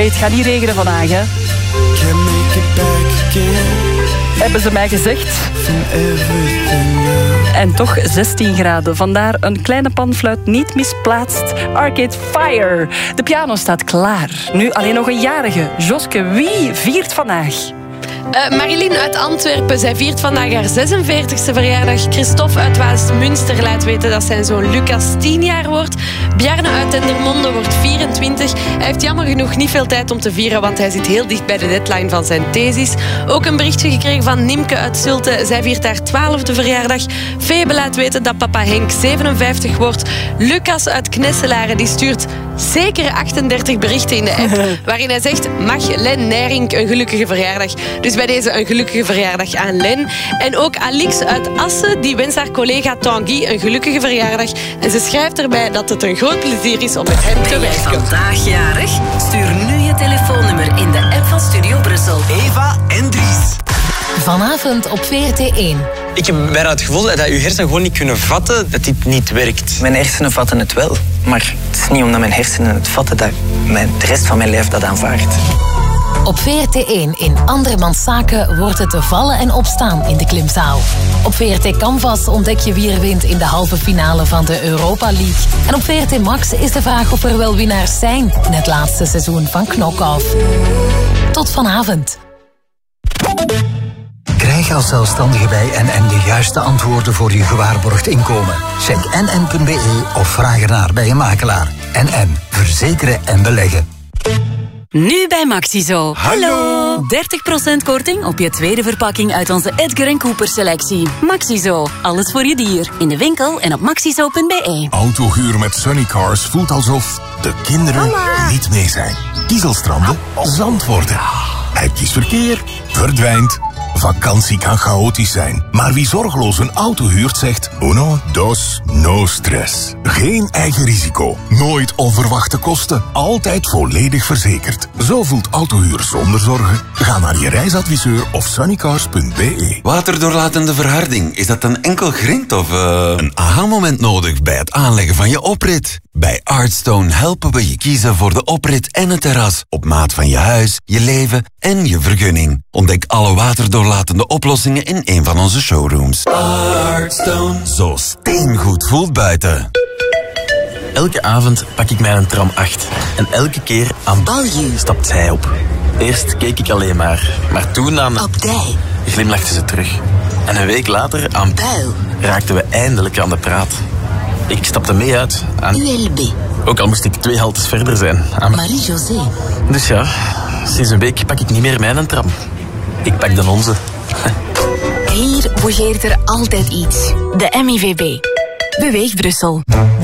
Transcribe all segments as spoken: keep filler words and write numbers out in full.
Hey, het gaat niet regenen vandaag, hè? Hebben ze mij gezegd. En toch zestien graden. Vandaar een kleine panfluit niet misplaatst. Arcade Fire. De piano staat klaar. Nu alleen nog een jarige. Joske, wie viert vandaag? Uh, Marilyn uit Antwerpen, zij viert vandaag haar zesenveertigste verjaardag. Christophe uit Waasmünster laat weten dat zijn zoon Lucas tien jaar wordt. Bjarne uit Dendermonde wordt vierentwintig. Hij heeft jammer genoeg niet veel tijd om te vieren, want hij zit heel dicht bij de deadline van zijn thesis. Ook een berichtje gekregen van Nimke uit Zulte. Zij viert haar twaalfde verjaardag. Febe laat weten dat papa Henk zevenenvijftig wordt. Lucas uit Knesselaren die stuurt zeker achtendertig berichten in de app, waarin hij zegt, mag Len Nijrink een gelukkige verjaardag. Dus bij deze een gelukkige verjaardag aan Len. En ook Alix uit Assen, die wenst haar collega Tanguy een gelukkige verjaardag. En ze schrijft erbij dat het een groot plezier is om met hem te werken. Vandaag jarig? Stuur nu je telefoonnummer in de app van Studio Brussel. Eva en Dries. Vanavond op V R T één. Ik heb bijna het gevoel dat je hersenen gewoon niet kunnen vatten dat dit niet werkt. Mijn hersenen vatten het wel, maar het is niet omdat mijn hersenen het vatten dat mijn, de rest van mijn lijf dat aanvaardt. Op V R T één in Andermans Zaken wordt het vallen en opstaan in de klimzaal. Op V R T Canvas ontdek je wie er wint in de halve finale van de Europa League. En op V R T Max is de vraag of er wel winnaars zijn in het laatste seizoen van Knock-Off. Tot vanavond. Krijg als zelfstandige bij N N de juiste antwoorden voor je gewaarborgd inkomen. Check n n punt b e of vraag ernaar bij een makelaar. N N. Verzekeren en beleggen. Nu bij Maxizo. Hallo! dertig procent korting op je tweede verpakking uit onze Edgar en Cooper selectie. Maxizo. Alles voor je dier. In de winkel en op maxizo punt b e. Autohuur met Sunny Cars voelt alsof de kinderen Mama. niet mee zijn. Kieselstranden, zand worden. Het kiesverkeer verdwijnt. Vakantie kan chaotisch zijn, maar wie zorgeloos een auto huurt zegt uno, dos, no stress. Geen eigen risico, nooit onverwachte kosten, altijd volledig verzekerd. Zo voelt autohuur zonder zorgen. Ga naar je reisadviseur of sunnycars punt b e. Waterdoorlatende verharding, is dat dan enkel grind of uh... een aha-moment nodig bij het aanleggen van je oprit? Bij Artstone helpen we je kiezen voor de oprit en het terras op maat van je huis, je leven en je vergunning. Ontdek alle waterdoorlatende oplossingen in een van onze showrooms. Artstone, zo steengoed voelt buiten. Elke avond pak ik mij een tram acht. En elke keer aan Balju stapt zij op. Eerst keek ik alleen maar, maar toen aan... Op dij. Glimlachte ze terug. En een week later aan Buil raakten we eindelijk aan de praat. Ik stapte mee uit aan... U L B. Ook al moest ik twee haltes verder zijn. Aan... Marie-José. Dus ja, sinds een week pak ik niet meer mijn tram. Ik pak de onze. Hier bougeert er altijd iets. De M I V B. Beweeg Brussel.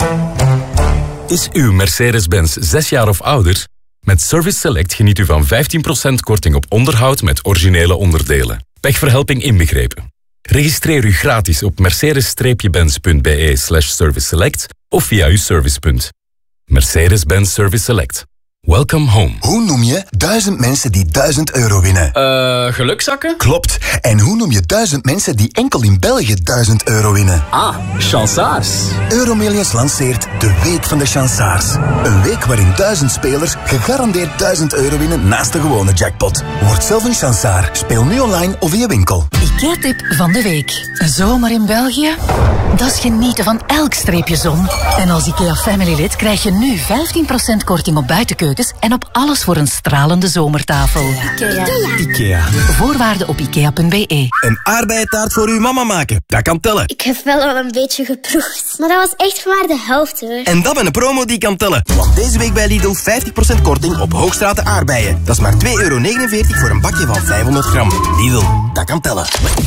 Is uw Mercedes-Benz zes jaar of ouder? Met Service Select geniet u van vijftien procent korting op onderhoud met originele onderdelen. Pechverhelping inbegrepen. Registreer u gratis op mercedes-benz punt b e slash service select of via uw servicepunt. Mercedes-Benz Service Select. Welcome home. Hoe noem je duizend mensen die duizend euro winnen? Eh, uh, gelukzakken? Klopt. En hoe noem je duizend mensen die enkel in België duizend euro winnen? Ah, chansaars. Euromillions lanceert de Week van de Chansaars. Een week waarin duizend spelers gegarandeerd duizend euro winnen naast de gewone jackpot. Word zelf een chansaar. Speel nu online of in je winkel. IKEA-tip van de week. Een zomer in België? Dat is genieten van elk streepje zon. En als IKEA Family lid krijg je nu vijftien procent korting op buitenkeukens en op alles voor een stralende zomertafel. Ikea. Ikea. Voorwaarden op ikea punt b e. Een aardbeientaart voor uw mama maken. Dat kan tellen. Ik heb wel al een beetje geproefd, maar dat was echt maar de helft hoor. En dat met een promo die kan tellen. Want deze week bij Lidl vijftig procent korting op Hoogstraten aardbeien. Dat is maar twee euro negenenveertig voor een bakje van vijfhonderd gram. Lidl, dat kan tellen.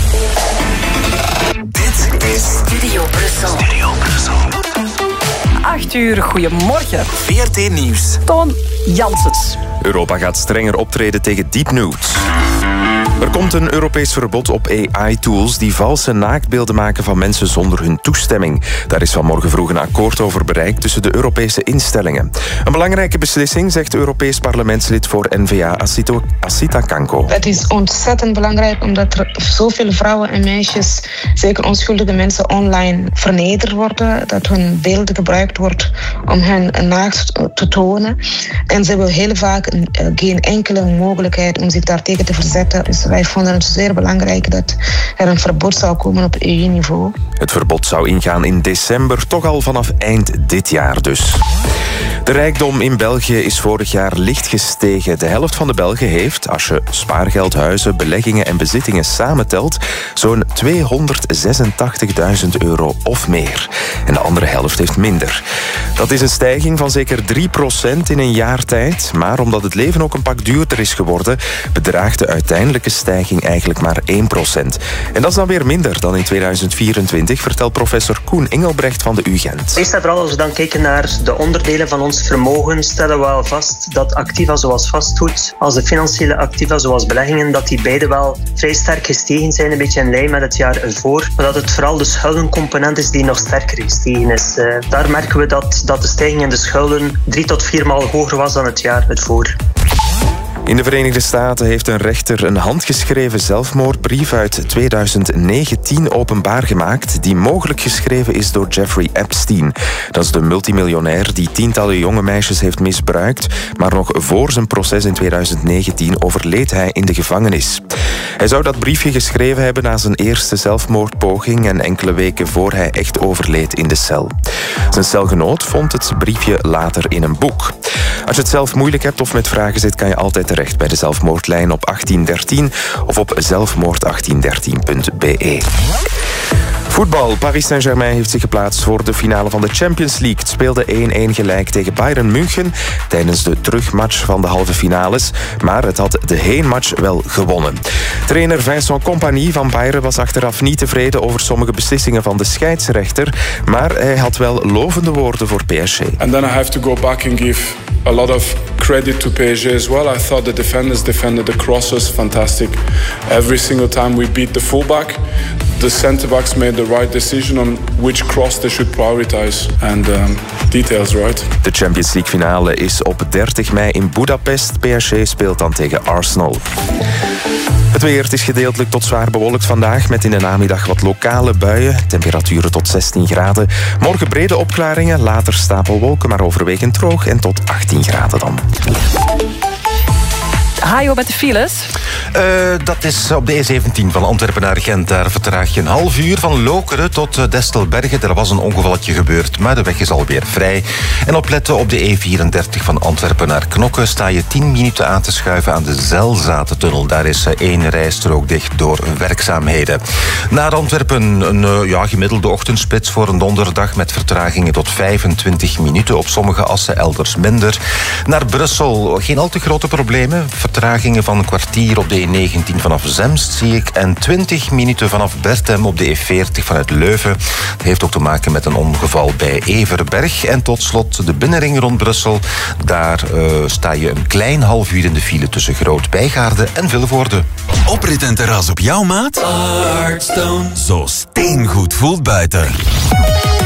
Dit is Studio Brussel. Studio Brussel. acht uur, goedemorgen. V R T Nieuws. Toon Janssens. Europa gaat strenger optreden tegen deep nudes. Er komt een Europees verbod op A I-tools die valse naaktbeelden maken van mensen zonder hun toestemming. Daar is vanmorgen vroeg een akkoord over bereikt tussen de Europese instellingen. Een belangrijke beslissing, zegt Europees parlementslid voor N V A Asito, Asita Kanko. Het is ontzettend belangrijk omdat er zoveel vrouwen en meisjes, zeker onschuldige mensen, online vernederd worden. Dat hun beeld gebruikt wordt om hen naakt te tonen. En ze hebben heel vaak geen enkele mogelijkheid om zich daartegen te verzetten. Dus wij vonden het zeer belangrijk dat er een verbod zou komen op E U-niveau. Het verbod zou ingaan in december, toch al vanaf eind dit jaar dus. De rijkdom in België is vorig jaar licht gestegen. De helft van de Belgen heeft, als je spaargeld, huizen, beleggingen en bezittingen samentelt, zo'n tweehonderdzesentachtigduizend euro of meer. En de andere helft heeft minder. Dat is een stijging van zeker drie procent in een jaar tijd. Maar omdat het leven ook een pak duurder is geworden, bedraagt de uiteindelijke stijging eigenlijk maar één procent. En dat is dan weer minder dan in tweeduizend vierentwintig, vertelt professor Koen Engelbrecht van de U Gent. Eerst en vooral als we dan kijken naar de onderdelen van ons vermogen, stellen we al vast dat activa zoals vastgoed, als de financiële activa zoals beleggingen, dat die beide wel vrij sterk gestegen zijn, een beetje in lijn met het jaar ervoor. Maar dat het vooral de schuldencomponent is die nog sterker gestegen is. Uh, daar merken we dat, dat de stijging in de schulden drie tot vier maal hoger was dan het jaar ervoor. In de Verenigde Staten heeft een rechter een handgeschreven zelfmoordbrief uit tweeduizend negentien openbaar gemaakt, die mogelijk geschreven is door Jeffrey Epstein. Dat is de multimiljonair die tientallen jonge meisjes heeft misbruikt, maar nog voor zijn proces in tweeduizend negentien overleed hij in de gevangenis. Hij zou dat briefje geschreven hebben na zijn eerste zelfmoordpoging en enkele weken voor hij echt overleed in de cel. Zijn celgenoot vond het briefje later in een boek. Als je het zelf moeilijk hebt of met vragen zit, kan je altijd terecht bij de zelfmoordlijn op achttien dertien of op zelfmoord achttien dertien punt b e. Voetbal. Paris Saint-Germain heeft zich geplaatst voor de finale van de Champions League. Het speelde één-één gelijk tegen Bayern München tijdens de terugmatch van de halve finales. Maar het had de heenmatch wel gewonnen. Trainer Vincent Kompany van Bayern was achteraf niet tevreden over sommige beslissingen van de scheidsrechter. Maar hij had wel lovende woorden voor P S G. And then I have to go back and give a lot of credit to P S G as well. I thought the defenders defended the crosses fantastic. Every single time we beat the fullback, the centre-backs made the right decision on which cross they should prioritize. And um, details, right? De Champions League finale is op dertig mei in Budapest. P S G speelt dan tegen Arsenal. Het weer, het is gedeeltelijk tot zwaar bewolkt vandaag, met in de namiddag wat lokale buien. Temperaturen tot zestien graden. Morgen brede opklaringen, later stapelwolken, maar overwegend droog en tot achttien graden dan. Hajo met de files. Uh, dat is op de E zeventien van Antwerpen naar Gent. Daar vertraag je een half uur van Lokeren tot Destelbergen. Er was een ongevalletje gebeurd, maar de weg is alweer vrij. En opletten, op de E vierendertig van Antwerpen naar Knokke sta je tien minuten aan te schuiven aan de Zelzatentunnel. Daar is één rijstrook dicht door werkzaamheden. Naar Antwerpen een ja, gemiddelde ochtendspits voor een donderdag met vertragingen tot vijfentwintig minuten. Op sommige assen elders minder. Naar Brussel geen al te grote problemen. Vertragingen van een kwartier op de E negentien vanaf Zemst zie ik en twintig minuten vanaf Bertem op de E veertig vanuit Leuven. Dat heeft ook te maken met een ongeval bij Everberg. En tot slot de binnenring rond Brussel. Daar uh, sta je een klein half uur in de file tussen Groot-Bijgaarde en Vilvoorde. Oprit en terras op jouw maat? Artstone. Zo steengoed voelt buiten.